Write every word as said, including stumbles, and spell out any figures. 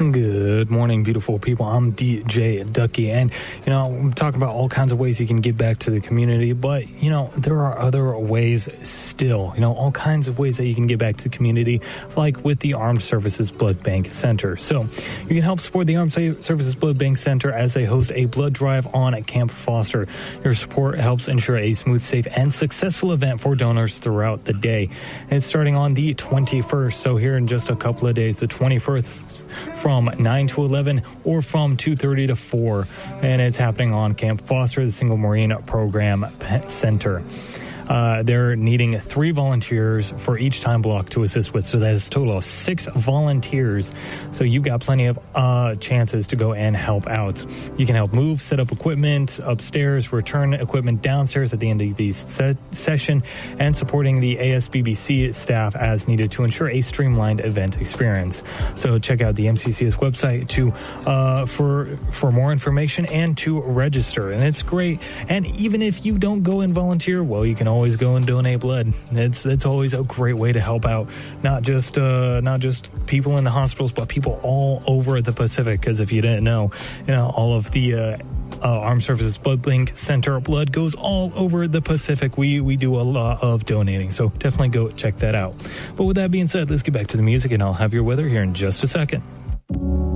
Good morning, beautiful people. I'm D J Ducky, and, you know, I'm talking about all kinds of ways you can give back to the community, but, you know, there are other ways still, you know, all kinds of ways that you can give back to the community, like with the Armed Services Blood Bank Center. So you can help support the Armed Services Blood Bank Center as they host a blood drive on at Camp Foster. Your support helps ensure a smooth, safe, and successful event for donors throughout the day. It's starting on the twenty-first, so here in just a couple of days, the twenty-first, from nine to eleven or from two thirty to four, and it's happening on Camp Foster, the Single Marine Program Center. Uh, they're needing three volunteers for each time block to assist with, so that is a total of six volunteers. So you've got plenty of uh, chances to go and help out. You can help move, set up equipment upstairs, return equipment downstairs at the end of the se- session, and supporting the A S B B C staff as needed to ensure a streamlined event experience. So check out the M C C S website to uh, for for more information and to register. And it's great. And even if you don't go and volunteer, well, you can always go and donate blood. It's it's always a great way to help out, not just uh, not just people in the hospitals, but people all over the Pacific. Because if you didn't know, you know, all of the uh, uh, Armed Services Blood Bank Center blood goes all over the Pacific. We we do a lot of donating, so definitely go check that out. But with that being said, let's get back to the music, and I'll have your weather here in just a second.